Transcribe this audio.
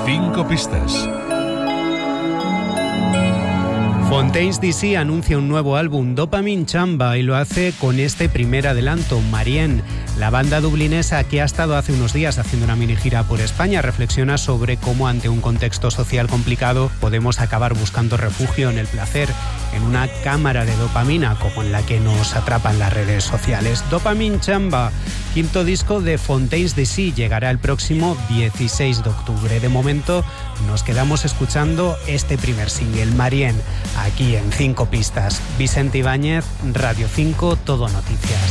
5 pistas. Fontaines DC anuncia un nuevo álbum, Dopamine Chamba, y lo hace con este primer adelanto, Marianne. La banda dublinesa, que ha estado hace unos días haciendo una mini gira por España, reflexiona sobre cómo ante un contexto social complicado podemos acabar buscando refugio en el placer, en una cámara de dopamina como en la que nos atrapan las redes sociales. Dopamine Chamba, quinto disco de Fontaines DC, llegará el próximo 16 de octubre. De momento nos quedamos escuchando este primer single, Marianne, aquí en 5 pistas. Vicente Ibáñez, Radio 5, Todo Noticias.